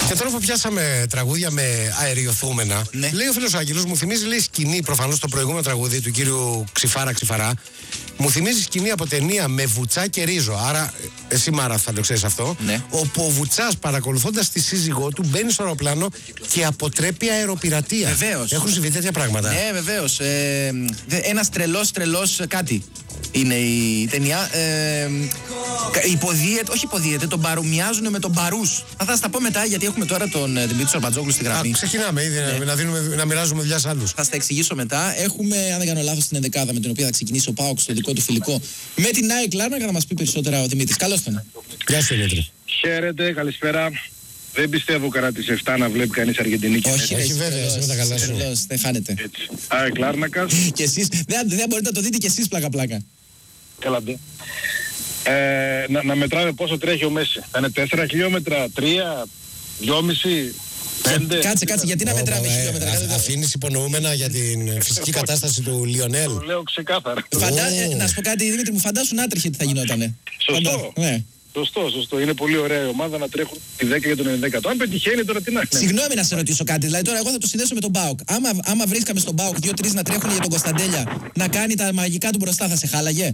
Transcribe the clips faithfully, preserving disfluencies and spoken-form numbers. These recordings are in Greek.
Και τώρα που πιάσαμε τραγούδια με αεριοθούμενα, ναι. λέει ο φίλος Άγγελος, μου θυμίζει λέει σκηνή, προφανώς το προηγούμενο τραγούδι του κύριου Ξηφάρα Ξηφαρά, μου θυμίζει σκηνή από ταινία με Βουτσά και Ρίζο. Άρα, εσύ Μάρα θα το ξέρεις αυτό. Ναι. Όπου ο Βουτσάς παρακολουθώντας τη σύζυγό του μπαίνει στο αεροπλάνο και αποτρέπει αεροπειρατεία. Βεβαίως. Έχουν συμβεί τέτοια πράγματα. Ναι, βεβαίως. Ε, ένας τρελός, τρελός κάτι είναι η ταινία. Ε, υποδίεται, όχι υποδίεται, τον παρομοιάζουν με τον Παρούς. Θα σας τα πω μετά, γιατί έχουμε τώρα τον Δημήτρη Σορμπατζόγλου στη γραμμή. Α, ξεκινάμε ήδη ναι. να, δίνουμε, να μοιράζουμε δουλειά σε άλλους. Θα στα εξηγήσω μετά. Έχουμε, αν δεν κάνω λάθος, την ενδεκάδα με την οποία θα ξεκινήσει ο ΠΑΟΚ στο δικό του φιλικό με την ΑΕΚ Λάρνακα. Θα μας πει περισσότερα ο Δημήτρης. Καλώς τον. Γεια σου Δημήτρη. Χαίρετε, καλησπέρα. Δεν πιστεύω κατά τις εφτά να βλέπει κανείς Αργεντινή. Όχι, όχι βέβαια, με τα καλά σου. Δεν χάνετε. ΑΕΚ Λάρνακας. Και εσείς, δεν, δεν μπορείτε να το δείτε και εσείς πλάκα-πλάκα. Έλατε. Ε, να, να μετράμε πόσο τρέχει ο Μέση. Θα είναι τέσσερα χιλιόμετρα, τρία, δυόμισι, πέντε. Κάτσε, κάτσε, γιατί να μετράμε χιλιόμετρα. Αφήνεις υπονοούμενα για την φυσική κατάσταση του Λιονέλ. Το λέω ξεκάθαρα. Να σου πω κάτι, Δημήτρη, μου φαντάσου να τρέχει τι θα γινότανε. Σωστό. Σωστό, σωστό. Είναι πολύ ωραία η ομάδα να τρέχουν τη δέκα για τον ενδέκατο. Αν πετυχαίνει τώρα τι να είναι. Συγγνώμη να σε ρωτήσω κάτι. Δηλαδή τώρα εγώ θα το συνδέσω με τον ΠΑΟΚ. Άμα, άμα βρίσκαμε στον ΠΑΟΚ δύο-τρεις να τρέχουν για τον Κωνσταντέλια να κάνει τα μαγικά του μπροστά, θα σε χάλαγε?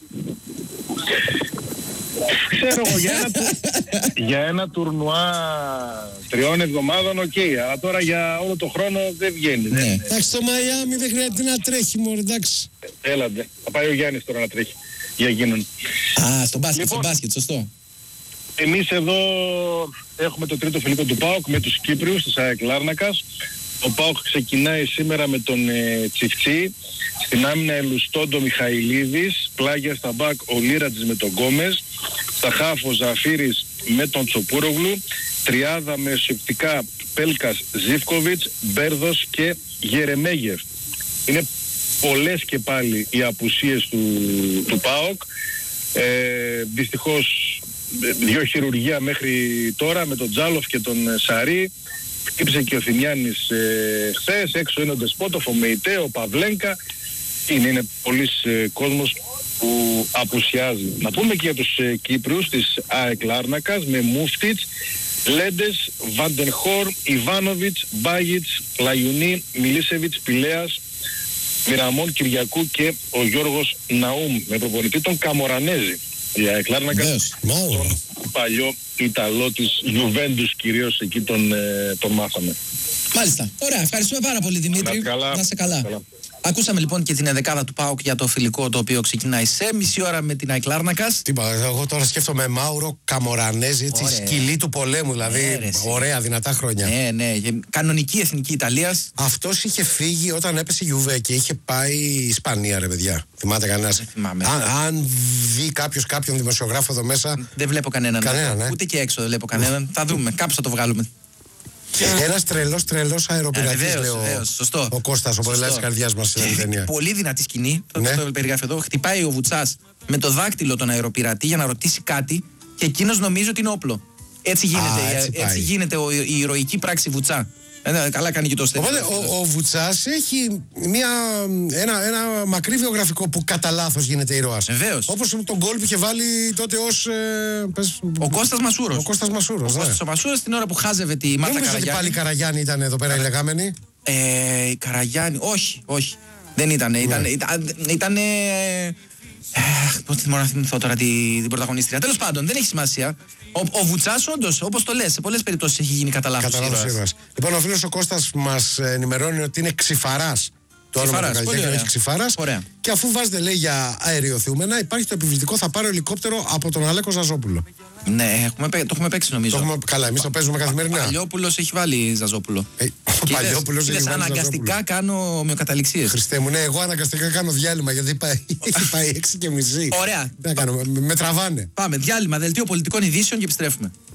Ξέρω εγώ, για ένα, για ένα τουρνουά τριών εβδομάδων οκ, okay, αλλά τώρα για όλο το χρόνο δεν βγαίνει. Ναι. Δεν... Εντάξει, στο Μαϊάμι δεν χρειάζεται να τρέχει μόνο, εντάξει. Έλατε, θα πάει ο Γιάννης τώρα να τρέχει για εκείνον. Α, στο μπάσκετ, λοιπόν, στο μπάσκετ, σωστό. Εμείς εδώ έχουμε το τρίτο φιλικό του ΠΑΟΚ με τους Κύπριους της ΑΕΚ Λάρνακας. Ο ΠΑΟΚ ξεκινάει σήμερα με τον ε, Τσιφτσί, στην άμυνα Ελουστόντο Μιχαηλίδης, πλάγια στα μπακ ο Λίρατζης με τον Γκόμες, στα χάφ ο Ζαφύρης με τον Τσοπούρογλου, τριάδα με σεπτικά Πέλκας Ζίβκοβιτς, Μπέρδος και Γερεμέγεφ. Είναι πολλές και πάλι οι απουσίες του, του ΠΑΟΚ. Ε, δυστυχώς δύο χειρουργία μέχρι τώρα με τον Τζάλοφ και τον Σαρί. Χτύπησε και ο Θημιάννης ε, χθες, έξω είναι ο Ντεσπότοφ, ο Μεϊτέ, ο Παυλένκα. Είναι, είναι πολλής ε, κόσμος που απουσιάζει. Να πούμε και για τους ε, Κύπριους της ΑΕΚ Λάρνακας με Μούφτιτς, Λέντες, Βαντενχόρ, Ιβάνοβιτς, Μπάγιτς, Λαϊουνί, Μιλίσεβιτς, Πηλέας, Μιραμών Κυριακού και ο Γιώργος Ναούμ με προπονητή τον Καμορανέζη. Η ΑΕΚ Λάρνακας, τον παλιό Ιταλό της Γιουβέντους κυρίως, εκεί τον, ε, τον μάθαμε. Μάλιστα. Ωραία. Ευχαριστούμε πάρα πολύ Δημήτρη. Να, καλά. Να σε καλά. καλά. Ακούσαμε λοιπόν και την ενδεκάδα του ΠΑΟΚ για το φιλικό το οποίο ξεκινάει σε μισή ώρα με την ΑΕΚ Λάρνακας. Τι είπα, εγώ τώρα σκέφτομαι Μάουρο Καμορανέζη, έτσι, σκυλή του πολέμου, δηλαδή ναι, ωραία, δυνατά χρόνια. Ναι, ναι, κανονική εθνική Ιταλίας. Αυτός είχε φύγει όταν έπεσε η Γιουβέ και είχε πάει η Ισπανία, ρε παιδιά. Θυμάται κανένας? Αν, αν δει κάποιος κάποιον δημοσιογράφο εδώ μέσα. Δεν βλέπω κανέναν. Κανένα, ναι. Ούτε και έξω δεν βλέπω κανέναν. Θα δούμε, κάπου θα το βγάλουμε. Ένας τρελός τρελός αεροπειρατής, λέει ο, ο Κώστας, ο ποδηλάτης της καρδιάς μας στην ταινία. Πολύ δυνατή σκηνή, το, ναι. το περιγράφει εδώ. Χτυπάει ο Βουτσάς με το δάκτυλο τον αεροπειρατή για να ρωτήσει κάτι και εκείνος νομίζει ότι είναι όπλο. Έτσι γίνεται, Α, έτσι έτσι γίνεται ο, η ηρωική πράξη Βουτσά. Ε, καλά κάνει και το στέλνο. Οπότε ο, ο Βουτσάς έχει μια, ένα, ένα μακρύ βιογραφικό που κατά λάθος γίνεται ήρωας. Βεβαίως. Όπως τον γκολ που είχε βάλει τότε ως... Ε, πες, ο Κώστας Μασούρος. Ο Κώστας Μασούρος. Ο ναι. Κώστας ο Μασούρος την ώρα που χάζευε τη Μάρτα Καραγιάννη. Δεν ότι πάλι η Καραγιάννη ήταν εδώ πέρα η λεγάμενη. Ε, η Καραγιάννη, όχι, όχι. Δεν ήτανε. Ναι. Ήτανε... Ήταν, ήτανε πώς μπορώ να θυμηθώ τώρα την, την πρωταγωνίστρια. Τέλος πάντων, δεν έχει σημασία. Ο, ο Βουτσάς, όντως, όπως το λες, σε πολλές περιπτώσεις έχει γίνει κατά λάθος ήρωας. Λοιπόν, ο φίλος ο Κώστας μας ενημερώνει ότι είναι Ξηφαράς. Το όνομα του καλλιτέχνη έχει Ξηφάρας. Και αφού βάζετε, λέει, για αεριοθεούμενα, υπάρχει το επιβλητικό θα πάρει ελικόπτερο από τον Αλέκο Ζαζόπουλο. Ναι, έχουμε, το έχουμε παίξει νομίζω. Το έχουμε, καλά, εμείς το παίζουμε καθημερινά. Ο Παλιόπουλος έχει βάλει Ζαζόπουλο. Ε, ο Παλιόπουλος έχει βάλει αναγκαστικά κάνω ομοιοκαταληξίες. Χριστέ μου, ναι, εγώ αναγκαστικά κάνω διάλειμμα γιατί πάει, πάει έξι και μισή. Ωραία. Τι να κάνω, με, με τραβάνε. Πάμε, διάλειμμα, δελτίο πολιτικών ειδήσεων και επιστρέφουμε.